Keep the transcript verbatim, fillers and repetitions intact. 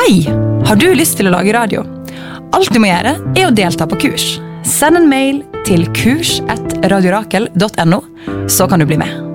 Hei! Har du lyst til å lage radio? Alt du må gjøre er å delta på kurs. Send en mail til kurs at radiorakel punktum no, så kan du bli med.